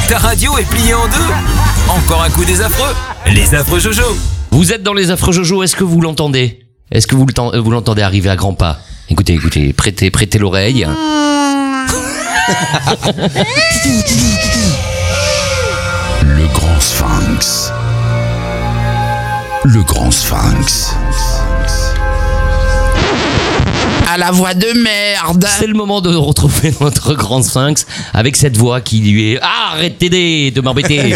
Ta radio est pliée en deux. Encore un coup des affreux. Les affreux Jojo. Vous êtes dans les affreux Jojo, est-ce que vous l'entendez? Est-ce que vous l'entendez arriver à grands pas? Écoutez, prêtez l'oreille. Le grand sphinx. Le grand sphinx. À la voix de merde. C'est le moment de retrouver notre grand sphinx avec cette voix qui lui est... Ah, arrêtez de m'embêter.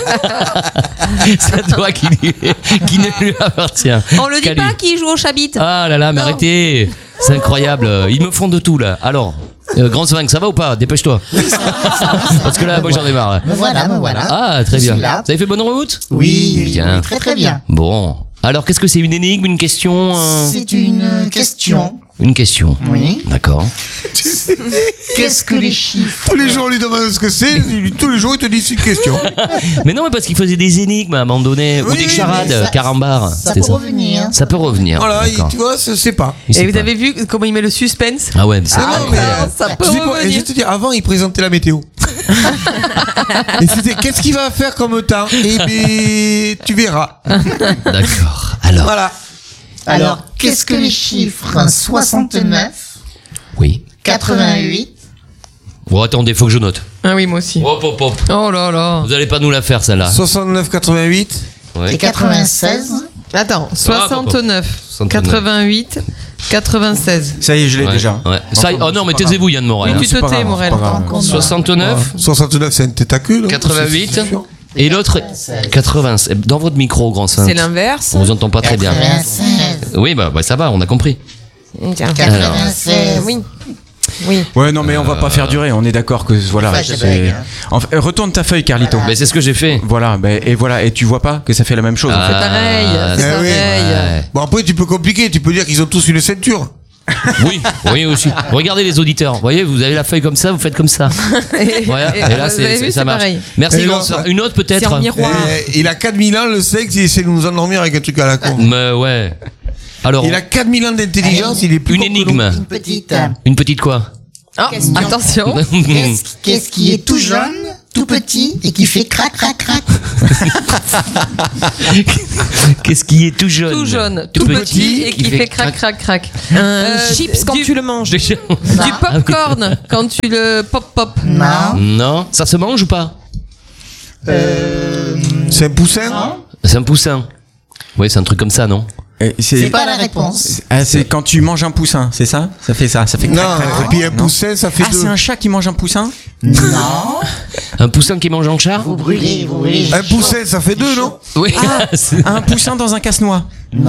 Cette voix qui ne lui appartient. On le dit pas qu'il joue au chabit. Ah là là, mais arrêtez. C'est incroyable. Ils me font de tout là. Alors, grand sphinx, ça va ou pas? Dépêche-toi. Parce que là, moi j'en ai marre. Me voilà. Ah, très bien. Là. Vous avez fait bonne route? Oui, bien. Très bien. Bon. Alors, qu'est-ce que c'est? Une énigme, une question? C'est une question. Une question. Oui. D'accord. Qu'est-ce que les chiffres? Tous les jours, on lui demande ce que c'est. Tous les jours, il te dit c'est une question. Mais non, mais parce qu'il faisait des énigmes à un moment donné. Ou des charades, carambar. Ça peut revenir. Ça peut revenir. Voilà, D'accord. tu vois, c'est pas. Et vous avez vu comment il met le suspense? Ah ouais, mais c'est Ça peut Tu sais quoi, et je revenir. vais te dire, avant, il présentait la météo. Et c'était, qu'est-ce qu'il va faire comme temps? Eh bien, tu verras. D'accord. Alors. Voilà. Alors, qu'est-ce que les chiffres 69, Oui. 88, Bon, attendez, faut que je note. Ah oui, moi aussi. Hop, hop, hop. Oh là là. Vous allez pas nous la faire, celle-là. 69, 88. Ouais. et 96? Attends, 69, 69. 88, 96. Ça y est, je l'ai Ouais, déjà. ouais. Ça, oh non, mais taisez-vous, Yann Morel. Oui, tu te tais, Morel. 69, 69, c'est un tétacule. 88. Et l'autre, 80. Dans votre micro, grand sphinx. C'est l'inverse. On vous entend pas très bien. 96, Oui, bah ça va, on a compris. Tiens. 96. Oui. Oui. Ouais, non, mais on va pas faire durer. On est d'accord que voilà. Ouais, c'est- c'est vrai, Enfin, retourne ta feuille, Carlito. Mais c'est ce que j'ai fait. Voilà, et tu vois pas que ça fait la même chose. en fait. Pareil, c'est Eh oui. pareil. Ouais. Bon, après, tu peux compliquer. Tu peux dire qu'ils ont tous une ceinture. Oui aussi. Regardez les auditeurs. Vous voyez, vous avez la feuille comme ça, vous faites comme ça. Voilà. Et là, vous avez vu, ça c'est marche. pareil. Merci, Et grand là, sphinx. Une autre peut-être. C'est en miroir. Il a 4000 ans, le sexe, il essaie de nous endormir avec un truc à la con. Mais ouais. Alors, Il a 4000 ans d'intelligence, il est plus une con que nous. énigme. Une petite. Une petite quoi? Ah, attention. Qu'est-ce qui est tout jaune, tout petit et qui fait crac, crac, crac? Qu'est-ce qui est tout jaune? Tout jaune, tout petit et qui fait crac, crac, crac. Chips quand tu le manges. Déjà. Du popcorn quand tu le pop. Non. Non. Ça se mange ou pas? C'est un poussin? C'est un poussin. Oui, c'est un truc comme ça, non? Et C'est pas la réponse. Ah, c'est quand tu manges un poussin, c'est ça? Ça fait ça, ça fait Non, crac, crac, et crac. puis un Non. poussin, ça fait Ah, deux. c'est un chat qui mange un poussin? Non. Un poussin qui mange en char? Vous brûlez. Un poussin, ça fait deux, non? Oui. C'est- Un poussin dans un casse-noix.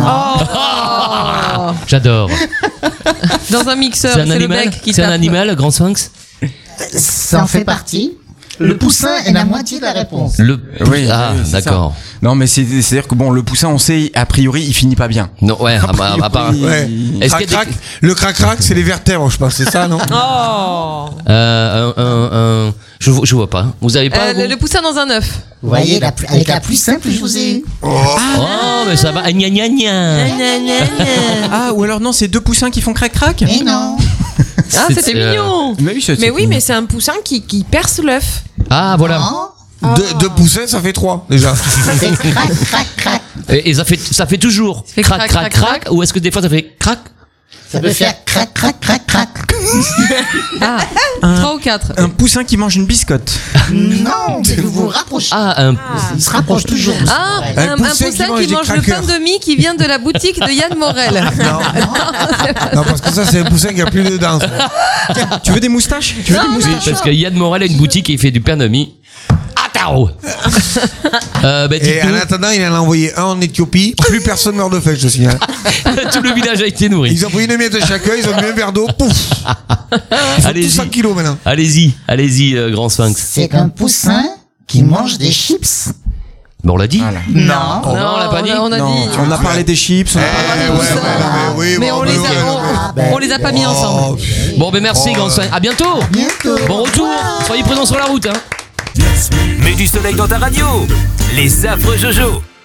J'adore. Dans un mixeur, C'est un c'est le animal? bec qui C'est un tape. animal, grand sphinx? Ça en fait partie. Le poussin est la moitié de la réponse. Le. Oui, Ah, oui, c'est d'accord. Non, mais c'est-à-dire que bon, le poussin, on sait, a priori, il finit pas bien. Non, ouais, à part. Ouais. Est-ce qu'il y a Crac-crac. Le crac-crac, c'est les vertèbres, je pense, c'est ça, non? Oh. Je vois pas. Vous avez pas vous Le poussin dans un œuf. Vous voyez, avec la plus simple, je vous ai eu. Oh, mais ça va. Ah, gna gna gna. Ah, ou alors non, c'est deux poussins qui font crac-crac? Mais non. Ah, c'était mignon. Mais oui, mais c'est un poussin qui perce l'œuf. Ah, voilà. Non. Deux poussins, ça fait 3, déjà. Ça fait crac, crac, crac. Et ça fait toujours fait crac, crac, crac. Ou est-ce que des fois ça fait crac? Ça peut faire crac, crac, crac, crac. Ah, 3 ou 4. Un poussin qui mange une biscotte. Non, mais vous vous rapprochez. Ah, Il se rapproche toujours. Ah, Un un poussin poussin qui mange qui des mange le pain crackers. de mie qui vient de la boutique de Yann Morel. Non, parce que ça, c'est un poussin qui a plus de dents. Tu veux des moustaches? Tu veux des oui, moustaches? parce que Yann Morel a une boutique et il fait du pain de mie. Atao. Et Dites-nous, en attendant, il en a envoyé un en Éthiopie. Plus personne meurt de faim, je te signale. tout le village a été nourri. Ils ont pris une miette chacun, ils ont mis un verre d'eau, pouf. Ils font tous 100 kilos maintenant. Allez-y, grand sphinx. C'est un poussin qui mange des chips. Bon, on l'a dit. Voilà. Non. Non, on l'a pas dit. On a Non, dit. on a parlé des chips. On a parlé Mais on les a pas mis ensemble. Bon, ben merci, grand sphinx. À bientôt. Bientôt. Bon retour. Soyez présents sur la route. Hein. Mets du soleil dans ta radio. Les affreux Jojo.